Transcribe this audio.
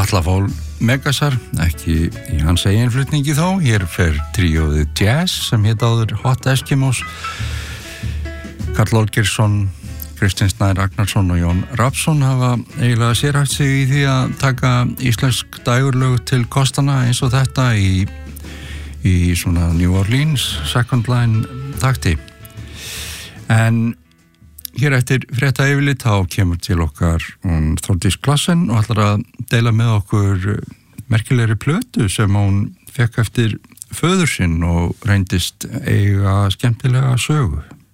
Atla Fól Megasar, ekki í hans eigin flutningi þó. Hér fer tríóðið Jazz sem hét áður Hot Eskimos. Karl Olgeirsson, Kristinn Snær Ragnarsson og Jón Rafnsson hafa eiginlega sérhæft sig í því að taka íslensk dægurlög til kostana eins og þetta í svona New Orleans second line takti. En hér eftir frétta yfirlit þá kemur til okkar Þórdís Klassen og ætlar að deila með okkur merkilegri plötu sem hún fekk eftir föður sinn og reyndist eiga skemmtilega sögu.